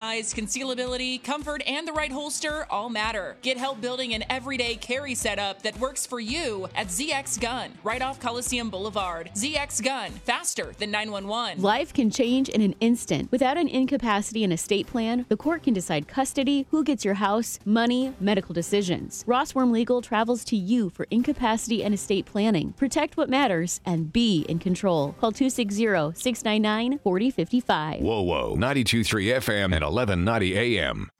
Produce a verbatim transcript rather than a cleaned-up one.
size, concealability, comfort, and the right holster all matter. Get help building an everyday carry setup that works for you at Z X Gun, right off Coliseum Boulevard. Z X Gun, faster than nine one one. Life can change in an instant. Without an incapacity and estate plan, the court can decide custody, who gets your house, money, medical decisions. Rossworm Legal travels to you for incapacity and estate planning. Protect what matters and be in control. Call two six zero, six nine nine, four zero five five. Whoa, whoa. ninety-two point three F M and eleven ninety A M.